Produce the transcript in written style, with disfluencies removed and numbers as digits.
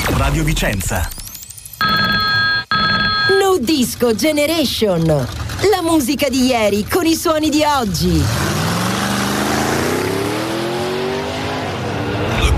Radio Vicenza. No Disco Generation. La musica di ieri con i suoni di oggi.